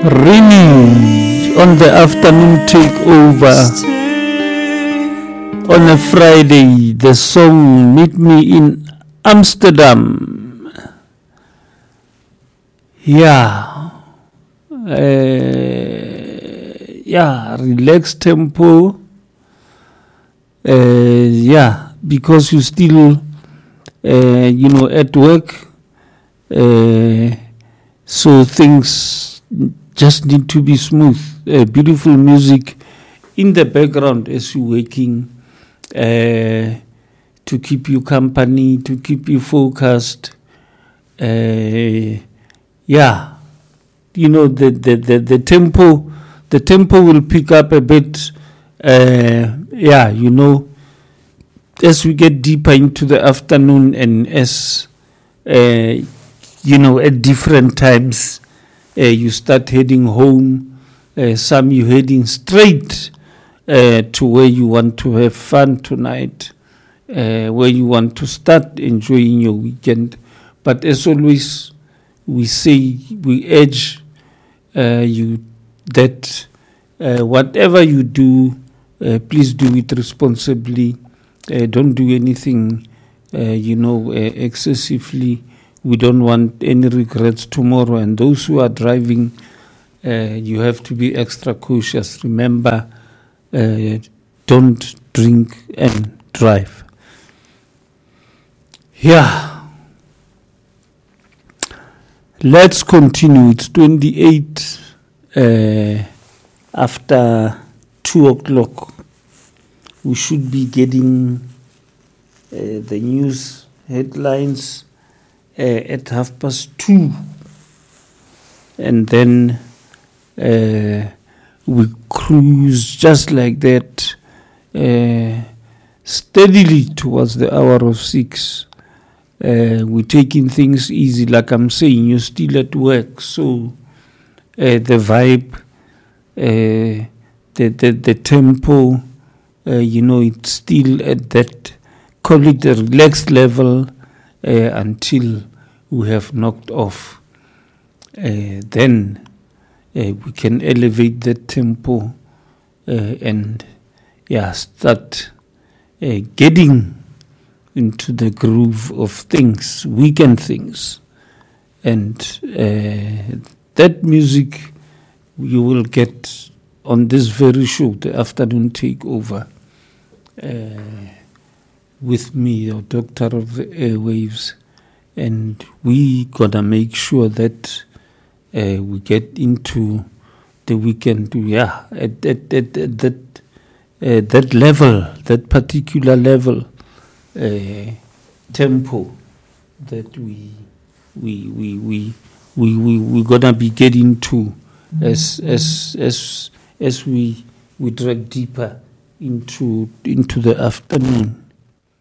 Rini on the afternoon takeover on a Friday. The song Meet Me in Amsterdam. Relaxed tempo. Because you still at work, so things just need to be smooth. Beautiful music in the background as you're working, to keep you company, to keep you focused. The tempo will pick up a bit. As we get deeper into the afternoon and as at different times, you start heading home. Some you heading straight to where you want to have fun tonight, where you want to start enjoying your weekend. But as always, we urge you that whatever you do, please do it responsibly. Don't do anything, excessively. We don't want any regrets tomorrow. And those who are driving, you have to be extra cautious. Remember, don't drink and drive. Let's continue. It's 28 after 2 o'clock. We should be getting the news headlines at 2:30, and then we cruise just like that steadily towards the hour of 6. We're taking things easy, like I'm saying. You're still at work, so the vibe, the tempo, it's still at that, call it the relaxed level, until we have knocked off. Then we can elevate that tempo and start getting into the groove of things, weekend things. And that music you will get on this very show, the afternoon takeover, with me, your doctor of the airwaves, and we gonna make sure that we get into the weekend, at that level, that particular level, tempo that we gonna be getting to as we drag deeper into the afternoon.